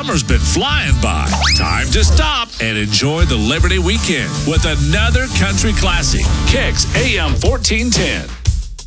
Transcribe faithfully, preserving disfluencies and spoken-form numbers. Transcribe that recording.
Summer's been flying by. Time to stop and enjoy the Liberty weekend with another country classic. Kicks A M fourteen ten.